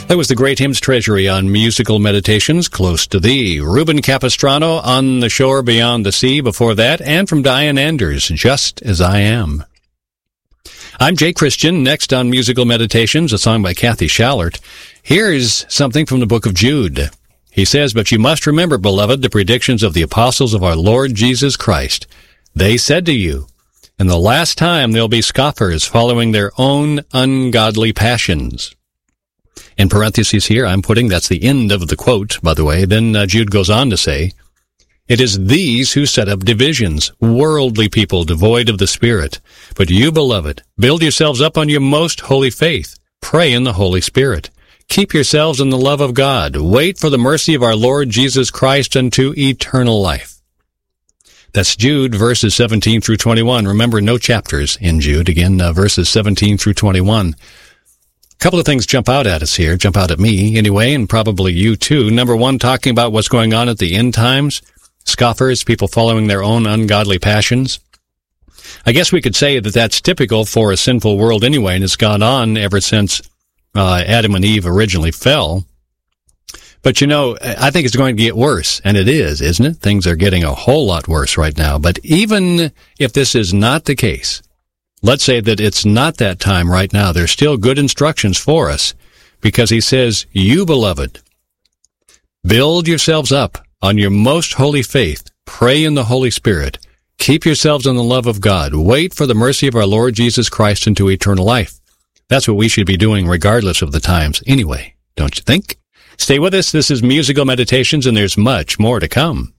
That was the Great Hymns Treasury on Musical Meditations, Close to Thee. Ruben Capistrano, On the Shore Beyond the Sea, before that, and from Diane Anders, Just As I Am. I'm Jay Christian. Next on Musical Meditations, a song by Kathy Shallert. Here's something from the book of Jude. He says, "But you must remember, beloved, the predictions of the apostles of our Lord Jesus Christ. They said to you, in the last time there'll be scoffers following their own ungodly passions." In parentheses here, I'm putting, that's the end of the quote, by the way. Then Jude goes on to say, "It is these who set up divisions, worldly people devoid of the Spirit. But you, beloved, build yourselves up on your most holy faith. Pray in the Holy Spirit. Keep yourselves in the love of God. Wait for the mercy of our Lord Jesus Christ unto eternal life." That's Jude, verses 17 through 21. Remember, no chapters in Jude. Again, verses 17 through 21. A couple of things jump out at us here, jump out at me anyway, and probably you too. Number one, talking about what's going on at the end times. Scoffers, people following their own ungodly passions. I guess we could say that that's typical for a sinful world anyway, and it's gone on ever since Adam and Eve originally fell. But you know, I think it's going to get worse, and it is, isn't it? Things are getting a whole lot worse right now. But even if this is not the case, let's say that it's not that time right now, there's still good instructions for us, because he says, "You, beloved, build yourselves up on your most holy faith. Pray in the Holy Spirit. Keep yourselves in the love of God. Wait for the mercy of our Lord Jesus Christ into eternal life." That's what we should be doing regardless of the times anyway, don't you think? Stay with us. This is Musical Meditations, and there's much more to come.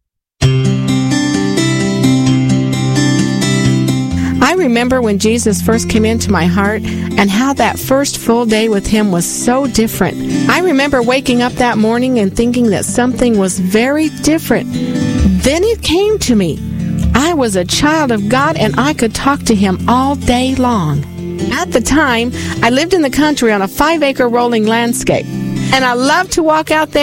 I remember when Jesus first came into my heart and how that first full day with Him was so different. I remember waking up that morning and thinking that something was very different. Then it came to me. I was a child of God and I could talk to Him all day long. At the time, I lived in the country on a 5-acre rolling landscape, and I loved to walk out there